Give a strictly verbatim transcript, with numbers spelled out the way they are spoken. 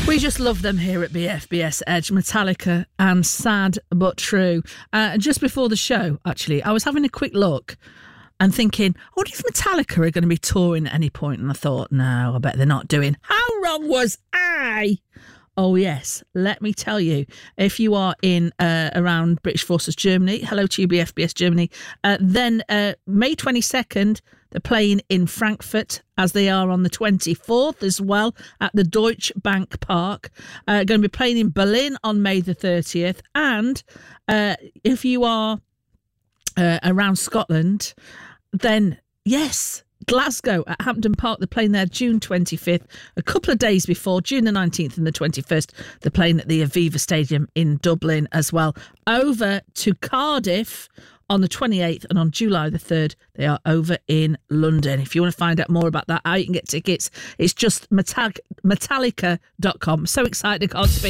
We just love them here at B F B S Edge, Metallica and Sad But True. Uh, just before the show, actually, I was having a quick look and thinking, I wonder if Metallica are going to be touring at any point. And I thought, no, I bet they're not doing. How wrong was I? Oh, yes. Let me tell you, if you are in uh, around British Forces Germany, hello to you, B F B S Germany, uh, then uh, May twenty-second, they're playing in Frankfurt, as they are on the twenty-fourth as well, at the Deutsche Bank Park. Uh, going to be playing in Berlin on May the thirtieth. And uh, if you are uh, around Scotland, then yes, Glasgow at Hampden Park, they're playing there June twenty-fifth. A couple of days before, June the nineteenth and the twenty-first, they're playing at the Aviva Stadium in Dublin as well. Over to Cardiff on the twenty-eighth, and on July the third, they are over in London. If you want to find out more about that, how you can get tickets, it's just metallica dot com. So excited, I can't speak.